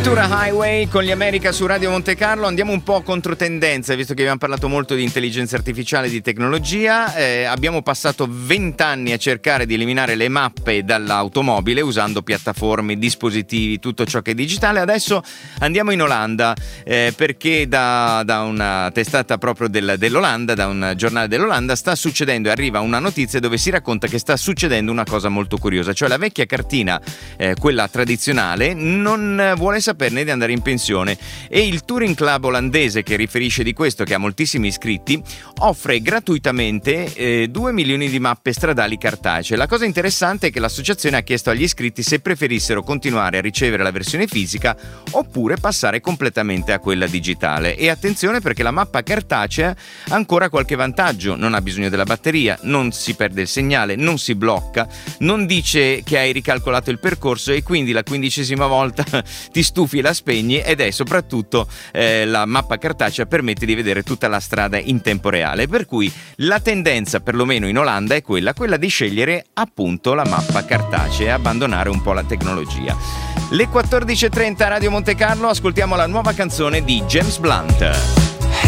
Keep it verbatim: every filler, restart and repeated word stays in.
Ventura Highway con gli America su Radio Monte Carlo. Andiamo un po' contro tendenza, visto che abbiamo parlato molto di intelligenza artificiale e di tecnologia. Eh, abbiamo passato vent'anni a cercare di eliminare le mappe dall'automobile usando piattaforme, dispositivi, tutto ciò che è digitale. Adesso andiamo in Olanda eh, perché da, da una testata proprio del, dell'Olanda, da un giornale dell'Olanda, sta succedendo e arriva una notizia dove si racconta che sta succedendo una cosa molto curiosa, cioè la vecchia cartina, eh, quella tradizionale, non vuole saperne di andare in pensione e il Touring Club olandese, che riferisce di questo, che ha moltissimi iscritti, offre gratuitamente eh, due milioni di mappe stradali cartacee. La cosa interessante è che l'associazione ha chiesto agli iscritti se preferissero continuare a ricevere la versione fisica oppure passare completamente a quella digitale. E attenzione, perché la mappa cartacea ha ancora qualche vantaggio: non ha bisogno della batteria, non si perde il segnale, non si blocca, non dice che hai ricalcolato il percorso e quindi la quindicesima volta ti stufi e la spegni, ed è soprattutto eh, la mappa cartacea permette di vedere tutta la strada in tempo reale, per cui la tendenza, perlomeno in Olanda, è quella, quella di scegliere appunto la mappa cartacea e abbandonare un po' la tecnologia. Le quattordici e trenta Radio Monte Carlo, ascoltiamo la nuova canzone di James Blunt.